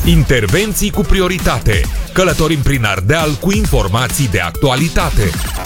Intervenții cu prioritate. Călătorim prin Ardeal cu informații de actualitate.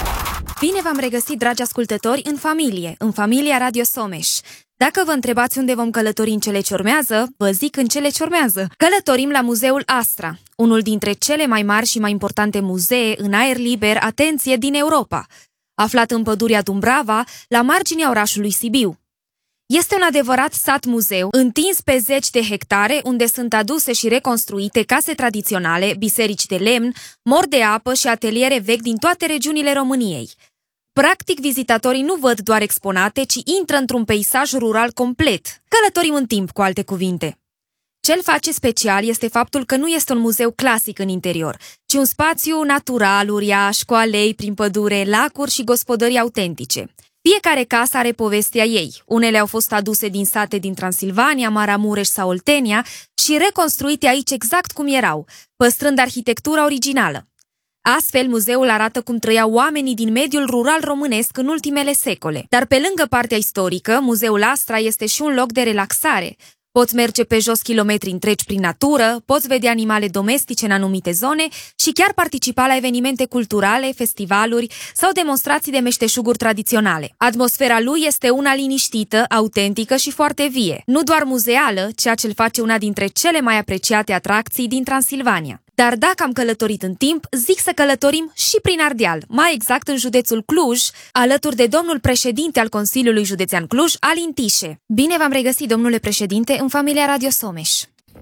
Bine v-am regăsit, dragi ascultători, în familia Radio Someș. Dacă vă întrebați unde vom călători în cele ce urmează, vă zic în cele ce urmează. Călătorim la Muzeul Astra, unul dintre cele mai mari și mai importante muzee în aer liber, atenție, din Europa, aflat în pădurea Dumbrava, la marginea orașului Sibiu. Este un adevărat sat-muzeu, întins pe zeci de hectare, unde sunt aduse și reconstruite case tradiționale, biserici de lemn, mori de apă și ateliere vechi din toate regiunile României. Practic, vizitatorii nu văd doar exponate, ci intră într-un peisaj rural complet. Călătorim în timp, cu alte cuvinte. Ce-l face special este faptul că nu este un muzeu clasic în interior, ci un spațiu natural, uriaș, cu alei prin pădure, lacuri și gospodării autentice. Fiecare casă are povestea ei. Unele au fost aduse din sate din Transilvania, Maramureș sau Oltenia și reconstruite aici exact cum erau, păstrând arhitectura originală. Astfel, muzeul arată cum trăiau oamenii din mediul rural românesc în ultimele secole. Dar pe lângă partea istorică, Muzeul Astra este și un loc de relaxare. Poți merge pe jos kilometri întregi prin natură, poți vedea animale domestice în anumite zone și chiar participa la evenimente culturale, festivaluri sau demonstrații de meșteșuguri tradiționale. Atmosfera lui este una liniștită, autentică și foarte vie. Nu doar muzeală, ceea ce îl face una dintre cele mai apreciate atracții din Transilvania. Dar dacă am călătorit în timp, zic să călătorim și prin Ardeal, mai exact în județul Cluj, alături de domnul președinte al Consiliului Județean Cluj, Alin Tișe. Bine v-am regăsit, domnule președinte, în familia Radio Someș.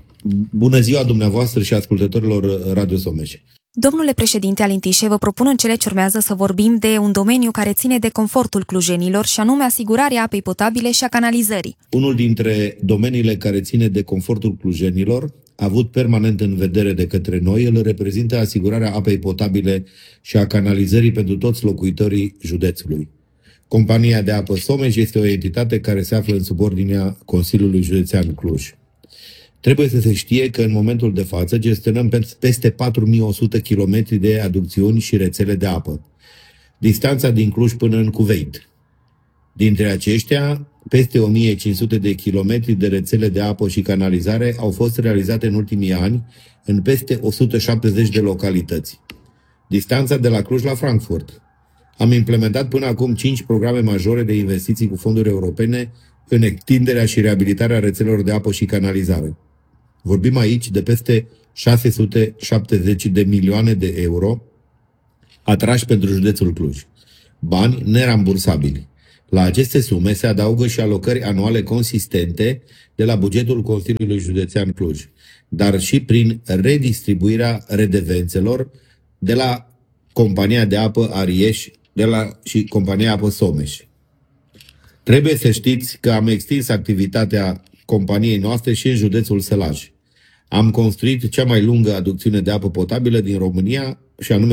Bună ziua dumneavoastră și ascultătorilor Radio Someș. Domnule președinte Alin Tișe, vă propun în cele ce urmează să vorbim de un domeniu care ține de confortul clujenilor și anume asigurarea apei potabile și a canalizării. Unul dintre domeniile care ține de confortul clujenilor, avut permanent în vedere de către noi, îl reprezintă asigurarea apei potabile și a canalizării pentru toți locuitorii județului. Compania de apă Someș este o entitate care se află în subordinea Consiliului Județean Cluj. Trebuie să se știe că în momentul de față gestionăm peste 4100 km de aducțiuni și rețele de apă. Distanța din Cluj până în Cuveit. Dintre aceștia, peste 1500 de kilometri de rețele de apă și canalizare au fost realizate în ultimii ani în peste 170 de localități. Distanța de la Cluj la Frankfurt. Am implementat până acum 5 programe majore de investiții cu fonduri europene în extinderea și reabilitarea rețelelor de apă și canalizare. Vorbim aici de peste 670 de milioane de euro atrași pentru județul Cluj. Bani nerambursabili. La aceste sume se adaugă și alocări anuale consistente de la bugetul Consiliului Județean Cluj, dar și prin redistribuirea redevențelor de la Compania de Apă Arieș și Compania Apă Someș. Trebuie să știți că am extins activitatea companiei noastre și în județul Sălaj. Am construit cea mai lungă aducțiune de apă potabilă din România, și anume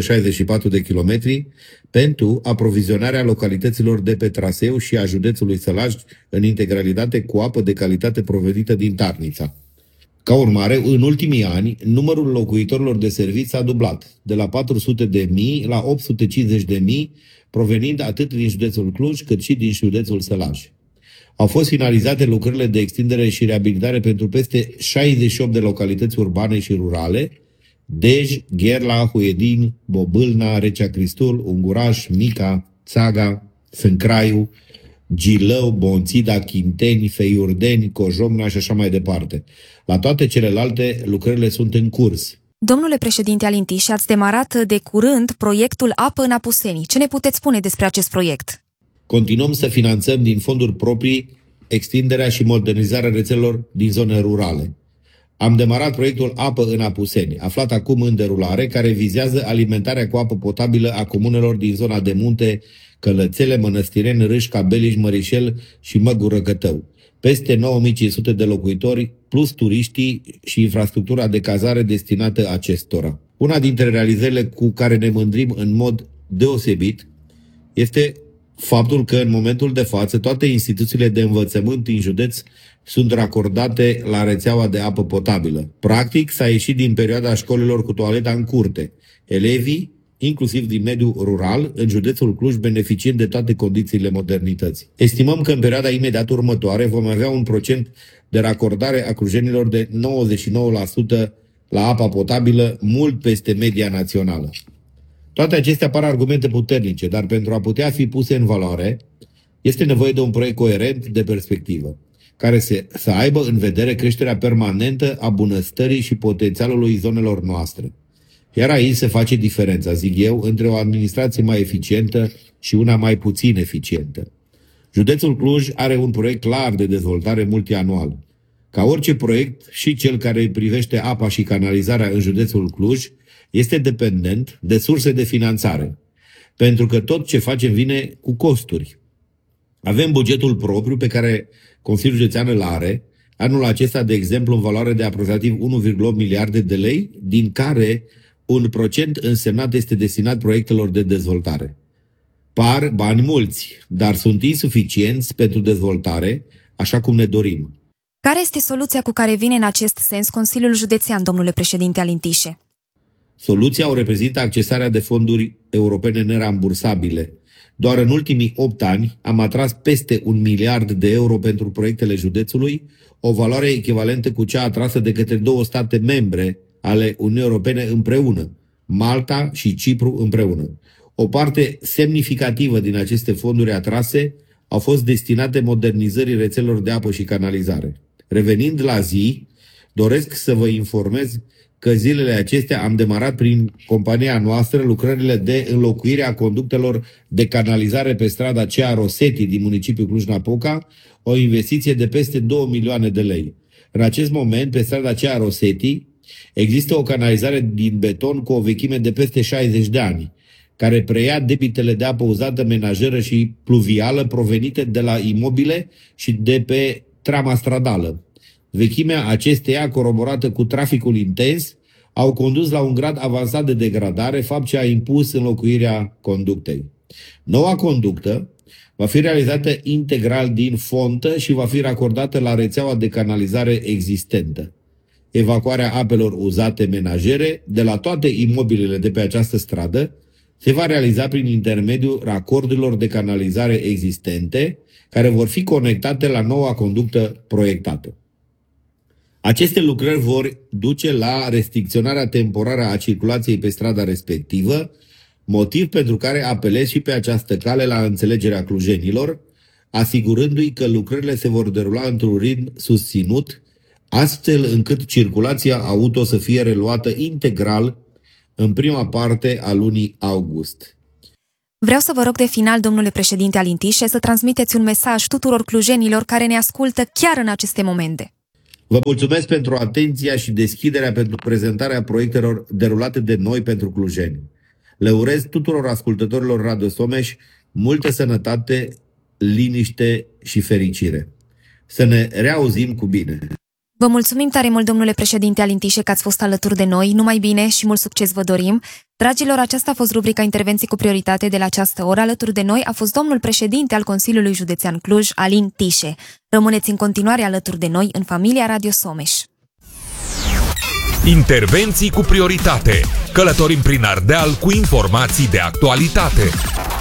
164 de kilometri, pentru aprovizionarea localităților de pe traseu și a județului Sălaj în integralitate cu apă de calitate provenită din Tarnița. Ca urmare, în ultimii ani, numărul locuitorilor de serviciu s-a dublat, de la 400.000 la 850.000, provenind atât din județul Cluj cât și din județul Sălaj. Au fost finalizate lucrările de extindere și reabilitare pentru peste 68 de localități urbane și rurale: Dej, Gherla, Huedin, Bobâlna, Recea Cristul, Unguraș, Mica, Țaga, Sâncraiu, Gilău, Bonțida, Chinteni, Feiurdeni, Cojomna și așa mai departe. La toate celelalte, lucrările sunt în curs. Domnule președinte Alin Tișe, ați demarat de curând proiectul Apă în Apuseni. Ce ne puteți spune despre acest proiect? Continuăm să finanțăm din fonduri proprii extinderea și modernizarea rețelelor din zone rurale. Am demarat proiectul Apă în Apuseni, aflat acum în derulare, care vizează alimentarea cu apă potabilă a comunelor din zona de munte Călățele, Mănăstireni, Râșca, Beliș, Mărișel și Măgură Cătău. Peste 9500 de locuitori, plus turiștii și infrastructura de cazare destinată acestora. Una dintre realizările cu care ne mândrim în mod deosebit este faptul că în momentul de față toate instituțiile de învățământ din județ sunt racordate la rețeaua de apă potabilă. Practic, s-a ieșit din perioada școlilor cu toaleta în curte. Elevii, inclusiv din mediul rural, în județul Cluj, beneficiind de toate condițiile modernității. Estimăm că în perioada imediat următoare vom avea un procent de racordare a clujenilor de 99% la apa potabilă, mult peste media națională. Toate acestea par argumente puternice, dar pentru a putea fi puse în valoare, este nevoie de un proiect coerent de perspectivă, care să aibă în vedere creșterea permanentă a bunăstării și potențialului zonelor noastre. Iar aici se face diferența, zic eu, între o administrație mai eficientă și una mai puțin eficientă. Județul Cluj are un proiect clar de dezvoltare multianual. Ca orice proiect, și cel care îi privește apa și canalizarea în județul Cluj este dependent de surse de finanțare, pentru că tot ce facem vine cu costuri. Avem bugetul propriu pe care Consiliul Județean îl are, anul acesta, de exemplu, în valoare de aproximativ 1,8 miliarde de lei, din care un procent însemnat este destinat proiectelor de dezvoltare. Par bani mulți, dar sunt insuficienți pentru dezvoltare, așa cum ne dorim. Care este soluția cu care vine în acest sens Consiliul Județean, domnule președinte Alintișe? Soluția o reprezintă accesarea de fonduri europene nerambursabile. Doar în ultimii 8 ani am atras peste 1 miliard de euro pentru proiectele județului, o valoare echivalentă cu cea atrasă de către 2 state membre ale Uniunii Europene împreună, Malta și Cipru împreună. O parte semnificativă din aceste fonduri atrase au fost destinate modernizării rețelelor de apă și canalizare. Revenind la zi, doresc să vă informez că zilele acestea am demarat prin compania noastră lucrările de înlocuire a conductelor de canalizare pe strada Cea Rosetti din municipiul Cluj-Napoca, o investiție de peste 2 milioane de lei. În acest moment, pe strada Cea Rosetti, există o canalizare din beton cu o vechime de peste 60 de ani, care preia debitele de apă uzată menajeră și pluvială provenite de la imobile și de pe trama stradală. Vechimea acesteia, coroborată cu traficul intens, au condus la un grad avansat de degradare, fapt ce a impus înlocuirea conductei. Noua conductă va fi realizată integral din fontă și va fi racordată la rețeaua de canalizare existentă. Evacuarea apelor uzate menajere de la toate imobilele de pe această stradă se va realiza prin intermediul racordurilor de canalizare existente, care vor fi conectate la noua conductă proiectată. Aceste lucrări vor duce la restricționarea temporară a circulației pe strada respectivă, motiv pentru care apelez și pe această cale la înțelegerea clujenilor, asigurându-i că lucrările se vor derula într-un ritm susținut, astfel încât circulația auto să fie reluată integral în prima parte a lunii august. Vreau să vă rog de final, domnule președinte Alintișe, să transmiteți un mesaj tuturor clujenilor care ne ascultă chiar în aceste momente. Vă mulțumesc pentru atenția și deschiderea pentru prezentarea proiectelor derulate de noi pentru clujeni. Le urez tuturor ascultătorilor Radio Someș multă sănătate, liniște și fericire. Să ne reauzim cu bine! Vă mulțumim tare mult, domnule președinte Alintișe, că ați fost alături de noi. Numai bine și mult succes vă dorim. Dragilor, aceasta a fost rubrica Intervenții cu prioritate de la această oră. Alături de noi a fost domnul președinte al Consiliului Județean Cluj, Alin Tișe. Rămâneți în continuare alături de noi în familia Radio Someș. Intervenții cu prioritate. Călătorim prin Ardeal cu informații de actualitate.